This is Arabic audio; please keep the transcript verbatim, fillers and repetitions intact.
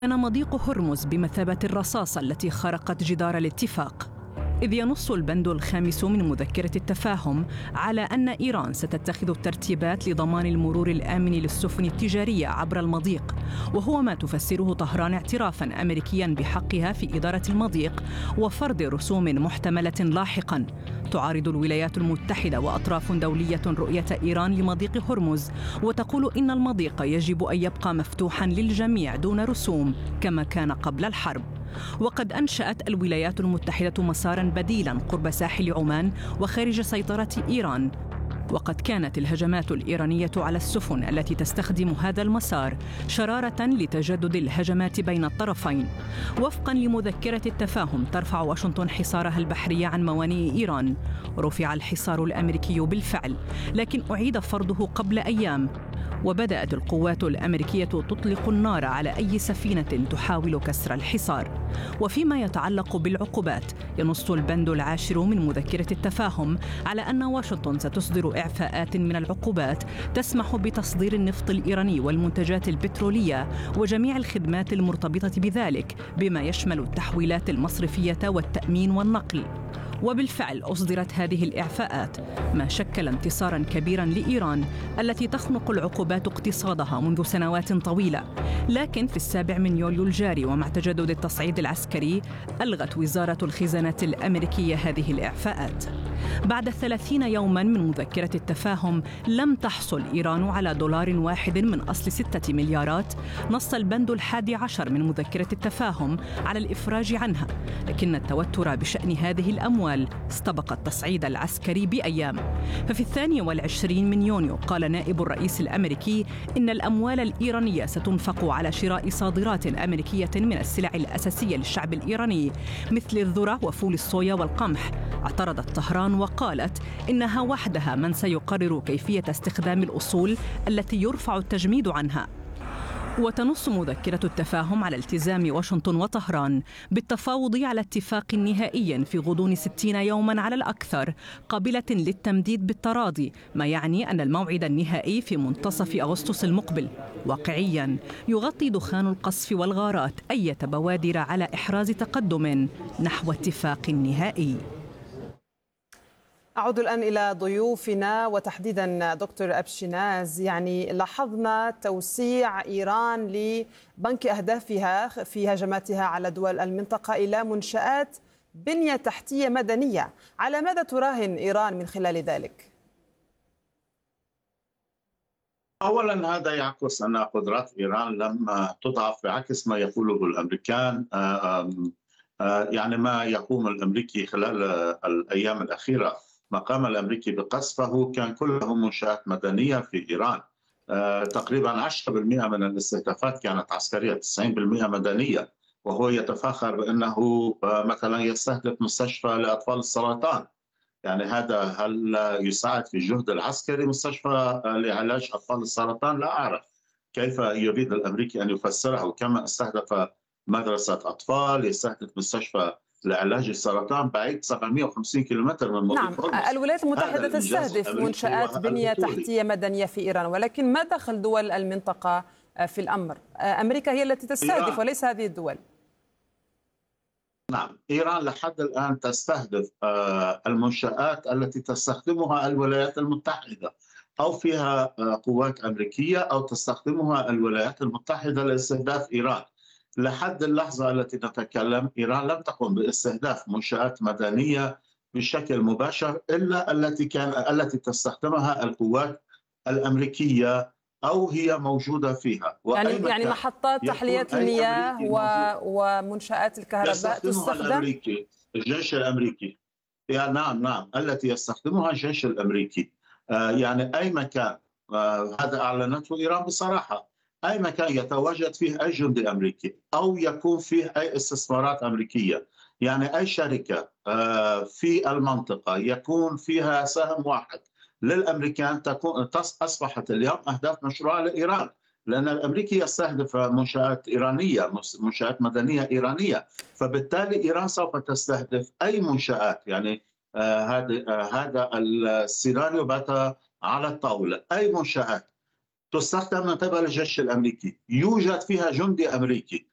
كان مضيق هرمز بمثابة الرصاصة التي خرقت جدار الاتفاق، إذ ينص البند الخامس من مذكرة التفاهم على أن إيران ستتخذ الترتيبات لضمان المرور الآمن للسفن التجارية عبر المضيق، وهو ما تفسره طهران اعترافاً أمريكياً بحقها في إدارة المضيق وفرض رسوم محتملة لاحقاً. تعارض الولايات المتحدة وأطراف دولية رؤية إيران لمضيق هرمز، وتقول إن المضيق يجب أن يبقى مفتوحاً للجميع دون رسوم كما كان قبل الحرب. وقد أنشأت الولايات المتحدة مساراً بديلاً قرب ساحل عمان وخارج سيطرة إيران، وقد كانت الهجمات الإيرانية على السفن التي تستخدم هذا المسار شرارة لتجدد الهجمات بين الطرفين. وفقاً لمذكرة التفاهم، ترفع واشنطن حصارها البحري عن موانئ إيران. رفع الحصار الأمريكي بالفعل، لكن أعيد فرضه قبل أيام، وبدأت القوات الأمريكية تطلق النار على أي سفينة تحاول كسر الحصار. وفيما يتعلق بالعقوبات، ينص البند العاشر من مذكرة التفاهم على أن واشنطن ستصدر إعفاءات من العقوبات تسمح بتصدير النفط الإيراني والمنتجات البترولية وجميع الخدمات المرتبطة بذلك، بما يشمل التحويلات المصرفية والتأمين والنقل. وبالفعل أصدرت هذه الإعفاءات، ما شكل انتصاراً كبيراً لإيران التي تخنق العقوبات اقتصادها منذ سنوات طويلة. لكن في السابع من يوليو الجاري ومع تجدد التصعيد العسكري، ألغت وزارة الخزانة الأمريكية هذه الإعفاءات. بعد ثلاثين يوماً من مذكرة التفاهم لم تحصل إيران على دولار واحد من أصل ستة مليارات. نص البند الحادي عشر من مذكرة التفاهم على الإفراج عنها، لكن التوتر بشأن هذه الأموال استبق التصعيد العسكري بأيام. ففي الثاني والعشرين من يونيو قال نائب الرئيس الأمريكي إن الأموال الإيرانية ستنفق على شراء صادرات أمريكية من السلع الأساسية للشعب الإيراني مثل الذرة وفول الصويا والقمح. اعترضت طهران وقالت إنها وحدها من سيقرر كيفية استخدام الأصول التي يرفع التجميد عنها. وتنص مذكرة التفاهم على التزام واشنطن وطهران بالتفاوض على اتفاق نهائي في غضون ستين يوماً على الأكثر، قابلة للتمديد بالتراضي، ما يعني أن الموعد النهائي في منتصف أغسطس المقبل. واقعياً يغطي دخان القصف والغارات أي بوادر على إحراز تقدم نحو اتفاق نهائي. أعود الآن إلى ضيوفنا وتحديدا دكتور أبشناز. يعني لاحظنا توسيع إيران لبنك أهدافها في هجماتها على دول المنطقة إلى منشآت بنية تحتية مدنية، على ماذا تراهن إيران من خلال ذلك؟ أولا هذا يعكس أن قدرات إيران لم تضعف، بعكس ما يقوله الأمريكان. يعني ما يقوم الأمريكي خلال الأيام الأخيرة، ما قام الأمريكي بقصفه كان كله منشآت مدنية في إيران. آه، تقريبا عشرة بالمئة من الاستهدافات كانت عسكرية، تسعين بالمئة مدنية، وهو يتفاخر بأنه آه، مثلا يستهدف مستشفى لأطفال السرطان. يعني هذا هل يساعد في الجهد العسكري مستشفى آه، لعلاج أطفال السرطان؟ لا أعرف كيف يريد الأمريكي أن يفسره. كما استهدف مدرسة أطفال، يستهدف مستشفى لعلاج السرطان بعيد سبعمئة وخمسين كيلومتر من نعم، الولايات المتحدة تستهدف منشآت بنية تحتية مدنية في إيران، ولكن ما دخل دول المنطقة في الأمر؟ أمريكا هي التي تستهدف وليس هذه الدول. نعم، إيران لحد الآن تستهدف المنشآت التي تستخدمها الولايات المتحدة أو فيها قوات أمريكية أو تستخدمها الولايات المتحدة لاستهداف إيران. لحد اللحظة التي نتكلم إيران لم تقم باستهداف منشآت مدنية بشكل مباشر إلا التي كان التي تستخدمها القوات الأمريكية أو هي موجودة فيها. يعني يعني محطات تحلية المياه ومنشآت الكهرباء تستخدم الأمريكي الجيش الأمريكي. يعني نعم نعم التي يستخدمها الجيش الأمريكي. آه يعني أي مكان، آه هذا أعلنته إيران بصراحة، أي مكان يتواجد فيه أي جندي أمريكي أو يكون فيه أي استثمارات أمريكية، يعني أي شركة في المنطقة يكون فيها سهم واحد للأمريكان، تكون أصبحت اليوم أهداف مشروعة لإيران، لأن الأمريكي يستهدف منشآت إيرانية، منشآت مدنية إيرانية، فبالتالي إيران سوف تستهدف أي منشآت. يعني هذا هذا السيناريو بات على الطاولة. أي منشآت تستخدم من قبل الجيش الأمريكي يوجد فيها جندي أمريكي